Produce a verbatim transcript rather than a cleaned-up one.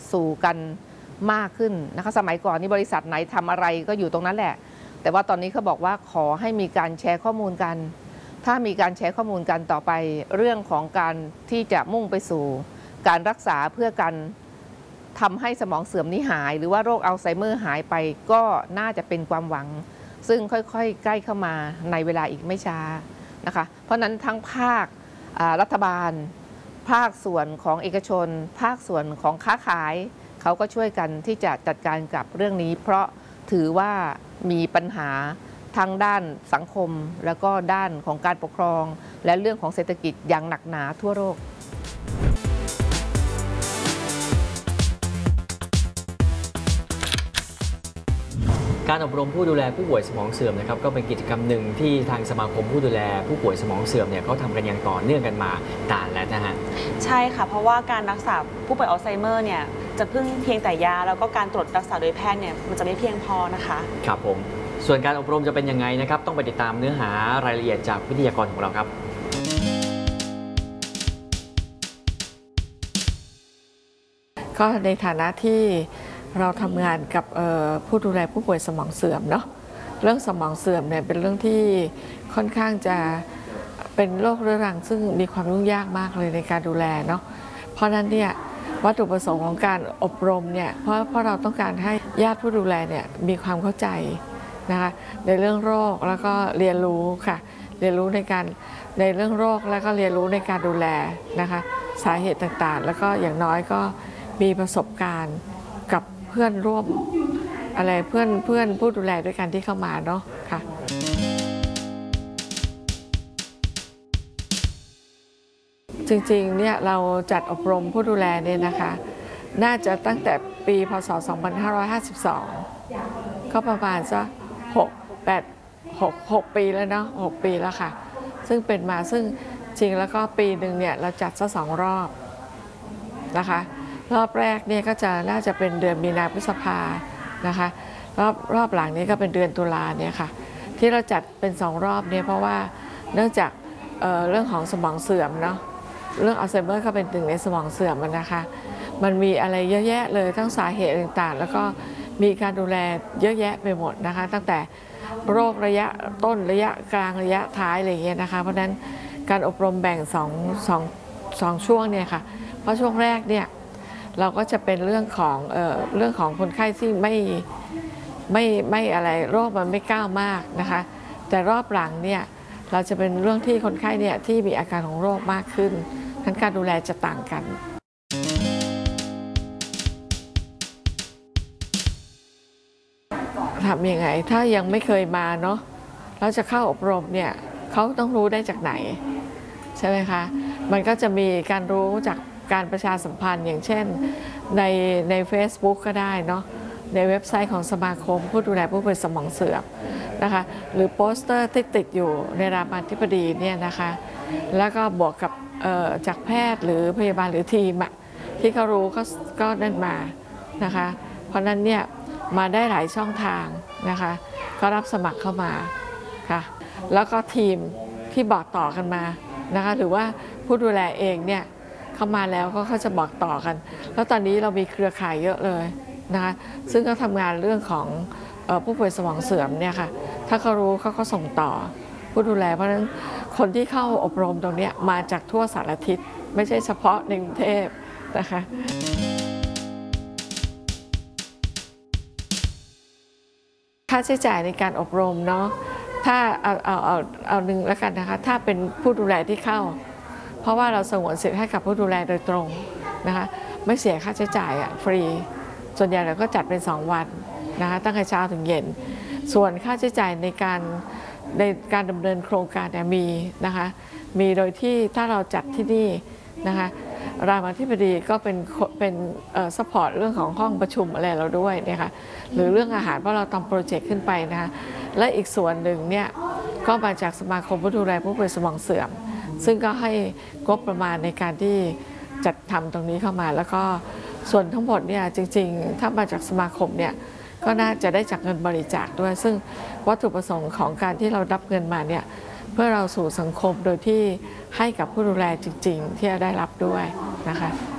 สู่กันมากขึ้นนะคะสมัยก่อนนี่บริษัทไหนทำอะไรก็อยู่ตรงนั้นแหละแต่ว่าตอนนี้เขาบอกว่าขอให้มีการแชร์ข้อมูลกันถ้ามีการแชร์ข้อมูลกันต่อไปเรื่องของการที่จะมุ่งไปสู่การรักษาเพื่อการทำให้สมองเสื่อมนี้หายหรือว่าโรคอัลไซเมอร์หายไปก็น่าจะเป็นความหวังซึ่งค่อยๆใกล้เข้ามาในเวลาอีกไม่ช้านะคะเพราะนั้นทั้งภาครัฐบาลภาคส่วนของเอกชนภาคส่วนของค้าขายเขาก็ช่วยกันที่จะจัดการกับเรื่องนี้เพราะถือว่ามีปัญหาทั้งด้านสังคมแล้วก็ด้านของการปกครองและเรื่องของเศรษฐกิจอย่างหนักหนาทั่วโลกการอบรมผู้ดูแลผู้ป่วยสมองเสื่อมนะครับก็เป็นกิจกรรมหนึ่งที่ทางสมาคมผู้ดูแลผู้ป่วยสมองเสื่อมเนี่ยเขาทำกันอย่างต่อเนื่องกันมานานแล้วนะฮะใช่ค่ะเพราะว่าการรักษาผู้ป่วยอัลไซเมอร์เนี่ยจะพึ่งเพียงแต่ยาแล้วก็การตรวจรักษาโดยแพทย์เนี่ยมันจะไม่เพียงพอนะคะครับผมส่วนการอบรมจะเป็นยังไงนะครับต้องไปติดตามเนื้อหารายละเอียดจากวิทยากรของเราครับก็ในฐานะที่เราทำงานกับผู้ดูแลผู้ป่วยสมองเสื่อมเนาะเรื่องสมองเสื่อมเนี่ยเป็นเรื่องที่ค่อนข้างจะเป็นโรคเรื้อรังซึ่งมีความยุ่งยากมากเลยในการดูแลเนาะเพราะนั้นเนี่ยวัตถุประสงค์ของการอบรมเนี่ยเพราะเพราะเราต้องการให้ญาติผู้ดูแลเนี่ยมีความเข้าใจนะคะในเรื่องโรคแล้วก็เรียนรู้ค่ะเรียนรู้ในการในเรื่องโรคแล้วก็เรียนรู้ในการดูแลนะคะสาเหตุต่างๆแล้วก็อย่างน้อยก็มีประสบการณ์กับเพื่อนร่วมอะไรเพื่อนเพื่อนผู้ดูแลด้วยกันที่เข้ามาเนาะค่ะจริงๆเนี่ยเราจัดอบรมผู้ดูแลเนี่ยนะคะน่าจะตั้งแต่ปีพศสองพันห้าร้อยห้าสิบสองก็ประมาณสักหก แปด หก หกปีแล้วเนาะหกปีแล้วค่ะซึ่งเป็นมาซึ่งจริงแล้วก็ปีหนึ่งเนี่ยเราจัดซะสองรอบนะคะรอบแรกเนี่ยก็จะน่าจะเป็นเดือนมีนาพฤษภานะคะรอบรอบหลังนี้ก็เป็นเดือนตุลาเนี่ยค่ะที่เราจัดเป็นสองรอบเนี่ยเพราะว่าเนื่องจาก เอ่อ เรื่องของสมองเสื่อมเนาะเรื่องอัลไซเมอร์ก็เป็นหนึ่งในสมองเสื่อมนะคะมันมีอะไรเยอะแยะเลยทั้งสาเหตุต่างๆแล้วก็มีการดูแลเยอะแยะไปหมดนะคะตั้งแต่โรคระยะต้นระยะกลางระยะท้ายอะไรอย่างเงี้ยนะคะเพราะฉะนั้นการอบรมแบ่งสองสองสองช่วงเนี่ยค่ะเพราะช่วงแรกเนี่ยเราก็จะเป็นเรื่องของเอ่อเรื่องของคนไข้ที่ไม่ไม่ไม่อะไรโรคมันไม่ก้าวมากนะคะแต่รอบหลังเนี่ยเราจะเป็นเรื่องที่คนไข้เนี่ยที่มีอาการของโรคมากขึ้นทั้งการดูแลจะต่างกันทำยังไงถ้ายังไม่เคยมาเนาะเราจะเข้าอบรมเนี่ยเขาต้องรู้ได้จากไหนใช่ไหมคะมันก็จะมีการรู้จากการประชาสัมพันธ์อย่างเช่นในใน Facebook ก็ได้เนาะในเว็บไซต์ของสมาคมผู้ดูแลผู้ป่วยสมองเสื่อมนะคะหรือโปสเตอร์ที่ติดอยู่ในรามาธิบดีเนี่ยนะคะแล้วก็บวกกับจากแพทย์หรือพยาบาลหรือทีมที่เขารู้ก็ก็นั่นมานะคะเพราะนั้นเนี่ยมาได้หลายช่องทางนะคะก็รับสมัครเข้ามาค่ะแล้วก็ทีมที่บอกต่อกันมานะคะหรือว่าผู้ดูแลเองเนี่ยเข้ามาแล้วก็เขาจะบอกต่อกันแล้วตอนนี้เรามีเครือข่ายเยอะเลยนะคะซึ่งก็ทำงานเรื่องของผู้ป่วยสมองเสื่อมเนี่ยค่ะถ้าเขารู้เขาก็ส่งต่อผู้ดูแลเพราะฉะนั้นคนที่เข้าอบรมตรงนี้มาจากทั่วสารทิศไม่ใช่เฉพาะในกรุงเทพนะคะค่าใช้จ่ายในการอบรมเนาะถ้าเอาเอาเอาเอาหนึ่งแล้วกันนะคะถ้าเป็นผู้ดูแลที่เข้าเพราะว่าเราสงวนสิทธิ์ให้กับผู้ดูแลโดยตรงนะคะไม่เสียค่าใช้จ่ายอ่ะฟรีส่วนใหญ่เราก็จัดเป็นสองวันนะคะตั้งแต่เช้าถึงเย็นส่วนค่าใช้จ่ายในการในการดำเนินโครงการเนี่ยมีนะคะมีโดยที่ถ้าเราจัดที่นี่นะคะรามาธิบดีก็เป็นเป็นซัพพอร์ตเรื่องของห้องประชุมอะไรเราด้วยเนี่ยค่ะหรือเรื่องอาหารเพราะเราทำโปรเจกต์ขึ้นไปนะคะและอีกส่วนหนึ่งเนี่ยก็มาจากสมาคมผู้ดูแลผู้ป่วยสมองเสื่อมซึ่งก็ให้งบประมาณในการที่จัดทำตรงนี้เข้ามาแล้วก็ส่วนทั้งหมดเนี่ยจริงๆถ้ามาจากสมาคมเนี่ยก็น่าจะได้จากเงินบริจาคด้วยซึ่งวัตถุประสงค์ของการที่เรารับเงินมาเนี่ยเพื่อเราสู่สังคมโดยที่ให้กับผู้ดูแลจริงๆที่จะได้รับด้วยนะคะ